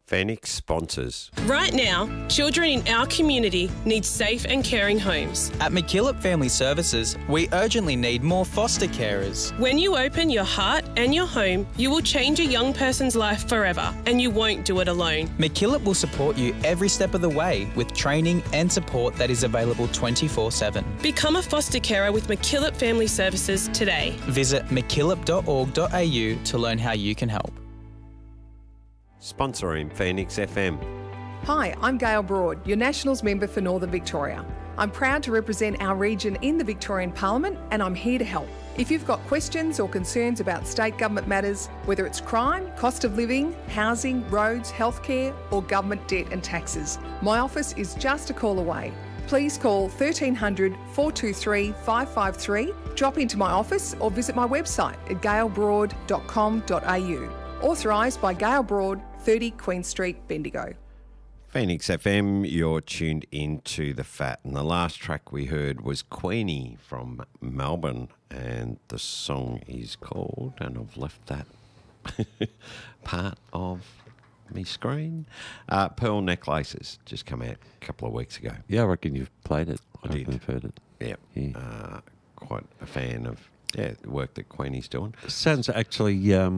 Phoenix sponsors. Right now, children in our community need safe and caring homes. At McKillop Family Services, we urgently need more foster carers. When you open your heart and your home, you will change a young person's life forever, and you won't do it alone. McKillop will support you every step of the way with training and support that is available 24/7. Become a foster carer with McKillop Family Services today. Visit mckillop.org.au to learn how you can help. Sponsoring Phoenix FM. Hi, I'm Gail Broad, your Nationals member for Northern Victoria. I'm proud to represent our region in the Victorian Parliament, and I'm here to help. If you've got questions or concerns about state government matters, whether it's crime, cost of living, housing, roads, healthcare, or government debt and taxes, my office is just a call away. Please call 1300 423 553, drop into my office or visit my website at gailbroad.com.au. Authorised by Gail Broad, 30 Queen Street, Bendigo. Phoenix FM, you're tuned into The Fat. And the last track we heard was Queenie from Melbourne. And the song is called, and I've left that part of me screen, Pearl Necklaces. Just come out a couple of weeks ago. Yeah, I reckon you've played it. I did. I've heard it. Yeah. Quite a fan of the work that Queenie's doing. Sounds actually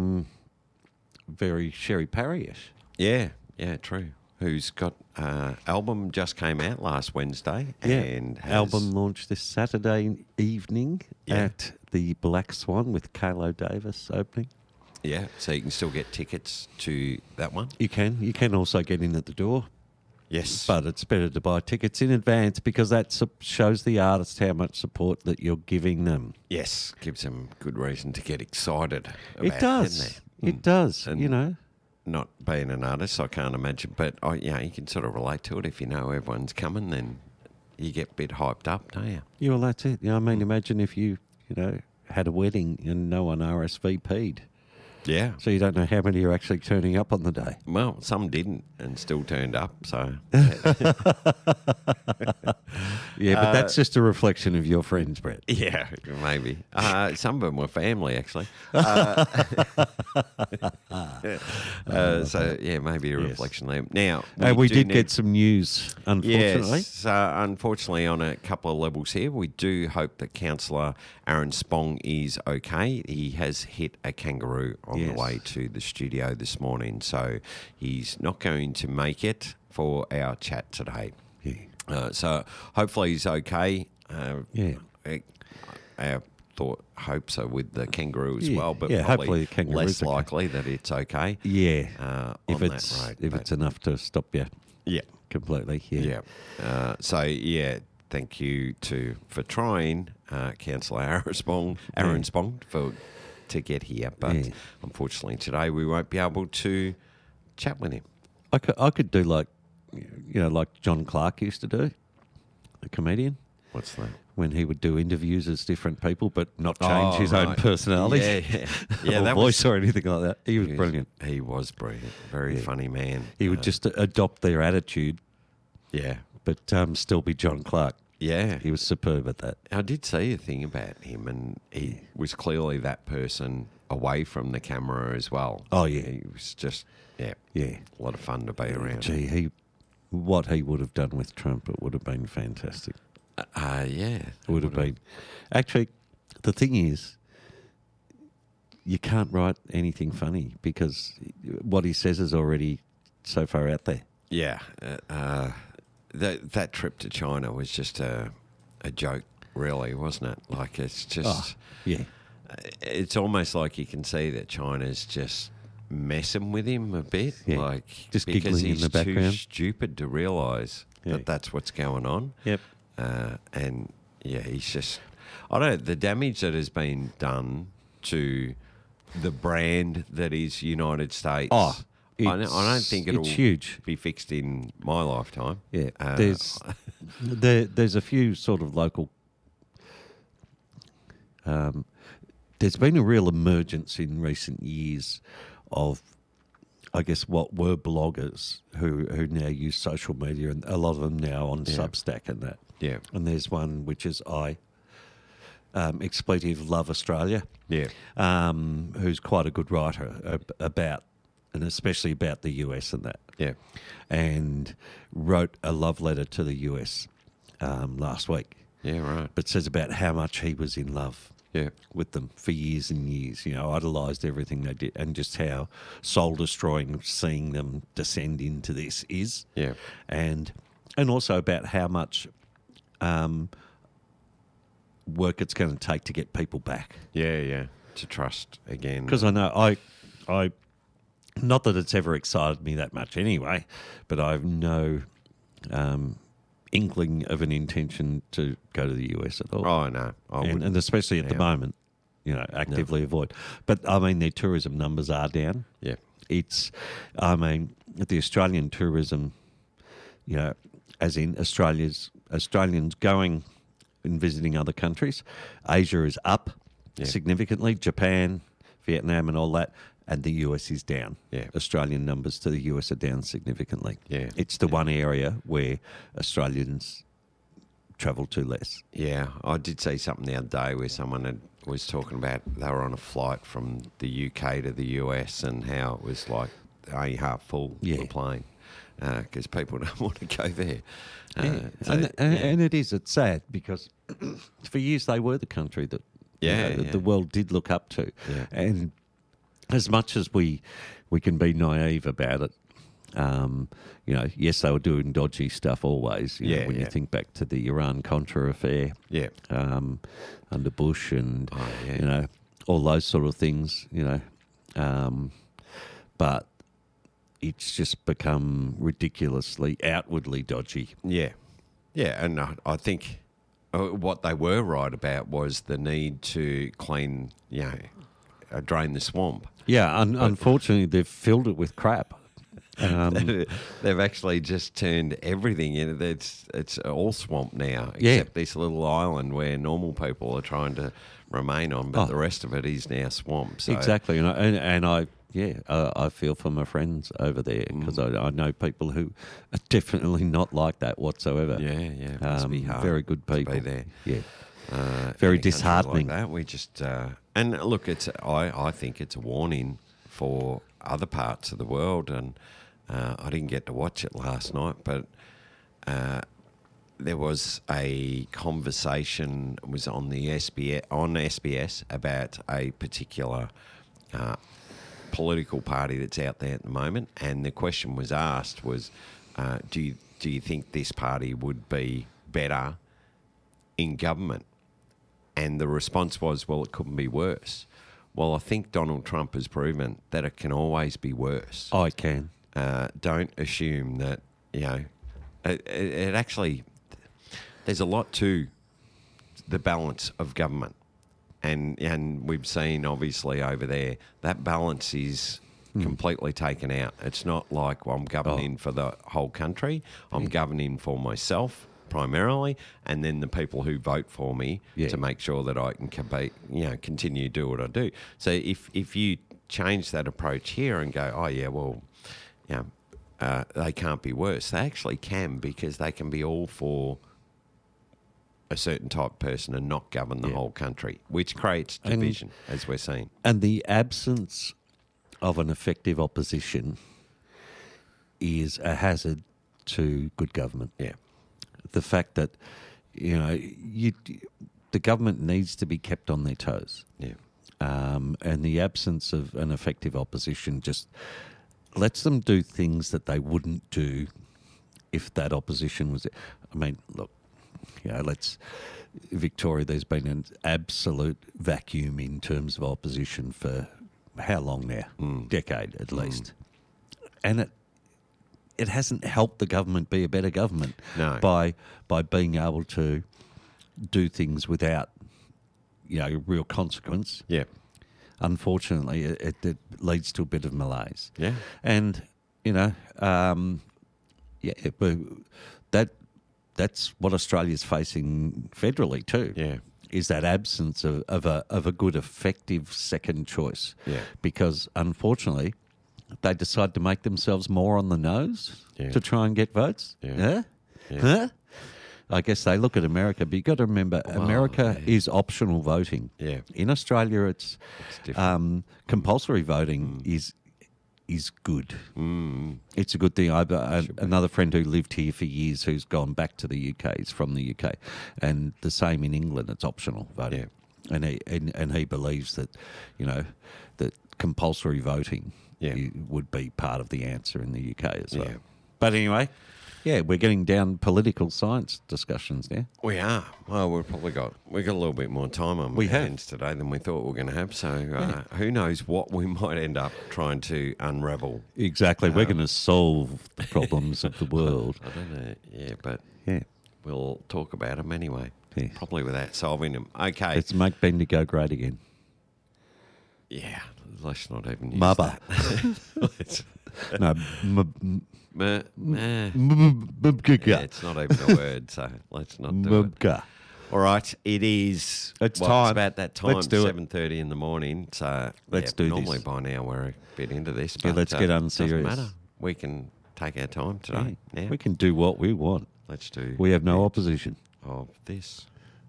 very Sherry Parry-ish. Yeah, true. Who's got album just came out last Wednesday. Yeah, and album launched this Saturday evening at the Black Swan with Kalo Davis opening. Yeah, so you can still get tickets to that one. You can. You can also get in at the door. Yes. But it's better to buy tickets in advance because that shows the artist how much support that you're giving them. Yes, gives them good reason to get excited about it. Does. It does, and you know. Not being an artist, I can't imagine, but you can sort of relate to it. If you know everyone's coming, then you get a bit hyped up, don't you? Yeah, well, that's it. I mean, imagine if you had a wedding and no one RSVP'd. Yeah. So you don't know how many are actually turning up on the day. Well, some didn't and still turned up, so... Yeah, but that's just a reflection of your friends, Brett. Yeah, maybe. Some of them were family, actually. So, yeah, maybe a reflection there. Now, we did get some news, unfortunately. Yes, unfortunately, on a couple of levels here. We do hope that Councillor Aaron Spong is okay. He has hit a kangaroo on the way to the studio this morning, so he's not going to make it for our chat today. Yeah. So hopefully he's okay. Our hopes are with the kangaroo as well, but probably less likely that it's okay. Yeah, if it's enough to stop you. Yeah, completely. Yeah. Thank you for trying, Councillor Aaron Spong, to get here, but unfortunately today we won't be able to chat with him. I could do like John Clark used to do, a comedian. What's that? When he would do interviews as different people, but not change his own personality, or that voice or anything like that. He was brilliant. He was brilliant. Very funny man. He would just adopt their attitude. Yeah, but still be John Clark. Yeah. He was superb at that. I did see a thing about him, and he was clearly that person away from the camera as well. Oh, yeah. He was just, a lot of fun to be around. Gee, what he would have done with Trump, it would have been fantastic. It would have been. Actually, the thing is, you can't write anything funny because what he says is already so far out there. Yeah. That trip to China was just a joke, really, wasn't it? Like, it's just... It's almost like you can see that China's just messing with him a bit. Yeah. Like, just because giggling in the background. He's too stupid to realise that that's what's going on. Yep. He's just... I don't know, the damage that has been done to the brand that is United States... I don't think it'll be fixed in my lifetime. Yeah, there's a few sort of local... there's been a real emergence in recent years of, I guess, what were bloggers who now use social media, and a lot of them now on Substack and that. Yeah. And there's one which is Expletive Love Australia. Yeah. Who's quite a good writer about and especially about the US and that. Yeah. And wrote a love letter to the US last week. Yeah, right. But says about how much he was in love Yeah. with them for years and years, idolised everything they did, and just how soul-destroying seeing them descend into this is. Yeah. And also about how much work it's going to take to get people back. Yeah, yeah. To trust again. Because I know I not that it's ever excited me that much anyway, but I have no inkling of an intention to go to the US at all. Oh, no. And especially at the moment, actively avoid. But I mean, their tourism numbers are down. Yeah. The Australian tourism, as in Australians going and visiting other countries, Asia is up significantly, Japan, Vietnam and all that, and the US is down. Yeah. Australian numbers to the US are down significantly. Yeah. It's the one area where Australians travel to less. Yeah, I did see something the other day where someone was talking about they were on a flight from the UK to the US and how it was like only half full, the plane, because people don't want to go there. And it's sad because for years they were the country that the world did look up to. Yeah. And as much as we can be naive about it, yes, they were doing dodgy stuff always. When you think back to the Iran-Contra affair, under Bush and all those sort of things, but it's just become ridiculously outwardly dodgy. Yeah, yeah, and I think what they were right about was the need to clean, drain the swamp. Yeah, unfortunately, they've filled it with crap. They've actually just turned everything in. It's all swamp now, except this little island where normal people are trying to remain on, but the rest of it is now swamp. So. Exactly, and I feel for my friends over there because I know people who are definitely not like that whatsoever. Yeah, it must be hard. Very good people. To be there. Yeah. Very disheartening. Like that. We just and look, I think it's a warning for other parts of the world, and I didn't get to watch it last night, but there was a conversation was on the SBS about a particular political party that's out there at the moment, and the question was asked was, do you think this party would be better in government? And the response was, well, it couldn't be worse. Well, I think Donald Trump has proven that it can always be worse. I can. Don't assume that, it actually, there's a lot to the balance of government. And we've seen, obviously, over there, that balance is completely taken out. It's not like, well, I'm governing for the whole country. I'm governing for myself primarily, and then the people who vote for me to make sure that I can continue to do what I do. So if you change that approach here and go, they can't be worse. They actually can, because they can be all for a certain type of person and not govern the whole country, which creates division, as we're seeing. And the absence of an effective opposition is a hazard to good government. Yeah. The fact that, the government needs to be kept on their toes. Yeah. And the absence of an effective opposition just lets them do things that they wouldn't do if that opposition was... I mean, look, Victoria, there's been an absolute vacuum in terms of opposition for how long now? Decade at least. And it hasn't helped the government be a better government by being able to do things without, real consequence. Yeah. Unfortunately, it leads to a bit of malaise. Yeah. And, but that's what Australia's facing federally too. Yeah. Is that absence of a good, effective second choice. Yeah. Because, unfortunately, they decide to make themselves more on the nose Yeah. to try and get votes. Yeah. Huh? I guess they look at America, but you've got to remember, America is optional voting. Yeah. In Australia, it's different. compulsory voting is is good. It's a good thing. Another friend who lived here for years who's gone back to the UK is from the UK, and the same in England. It's optional voting, and he believes that, that compulsory voting would be part of the answer in the UK as well. Yeah. But anyway, we're getting down political science discussions now. We are. Well, we got a little bit more time on our hands today than we thought we were going to have. So who knows what we might end up trying to unravel. Exactly. We're going to solve the problems of the world. I don't know. Yeah, but we'll talk about them anyway. Yeah. Probably without solving them. Okay. Let's make Bendigo great again. Yeah. Let's not even use Mubba. that. No, It's not even a word, so let's not do it. All right, it is. It's time. It's about that time. Let's do it. 7:30 in the morning. So Let's do normally this. by now we're a bit into this. Yeah, But, let's get unserious. Doesn't matter. We can take our time today. Now We can do what we want. let's do. We have no opposition. of this.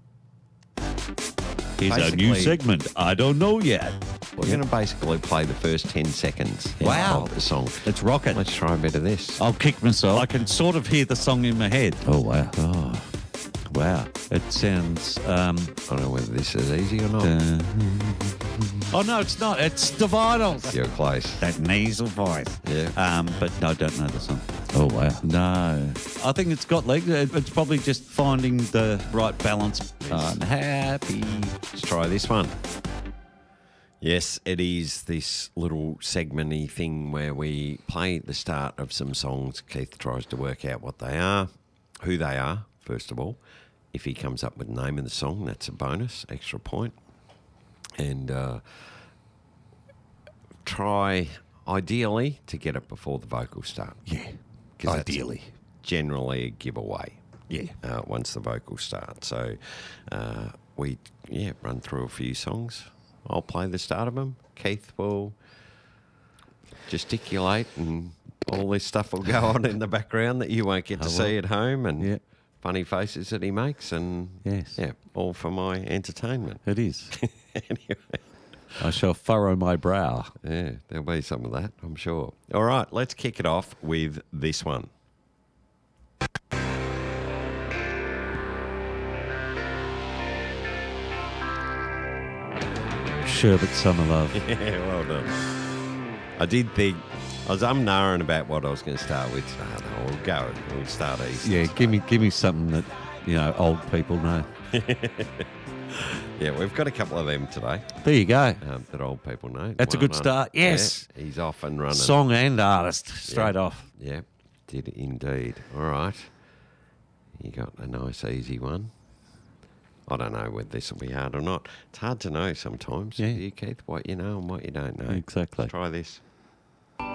Here's a new Basically- segment. I don't know yet. We're going to basically play the first 10 seconds Wow. of the song. Let's rock it. Let's try a bit of this. I'll kick myself. I can sort of hear the song in my head. Oh, wow. Oh, wow. It sounds... I don't know whether this is easy or not. oh, no, it's not. It's the Vitals. You're close. That nasal voice. Yeah. But no, I don't know the song. Oh, wow. No. I think it's got legs. It's probably just finding the right balance. I'm happy. Let's try this one. Yes, it is this little segmenty thing where we play the start of some songs. Keith tries to work out what they are, who they are, first of all. If he comes up with the name of the song, that's a bonus, extra point. And try, ideally, to get it before the vocals start. Yeah. 'Cause that's Ideally. generally a giveaway. Yeah. Once the vocals start. So we run through a few songs. I'll play the start of them. Keith will gesticulate and all this stuff will go on in the background that you won't get to see at home, and funny faces that he makes, and all for my entertainment. It is. Anyway, I shall furrow my brow. yeah, there'll be some of that, I'm sure. All right, let's kick it off with this one. Sherbet Summer Love. Yeah, well done. I did think, I was umming about what I was going to start with. No, we'll start easy. Yeah, give me something that, old people know. Yeah, we've got a couple of them today There you go. that old people know. That's a Well good done. start. Yes. Yeah, he's off and running. Song and artist, straight off. Yeah, did indeed. All right. You got a nice easy one. I don't know whether this will be hard or not. It's hard to know sometimes, Yeah. Keith, what you know and what you don't know. Exactly. Let's try this.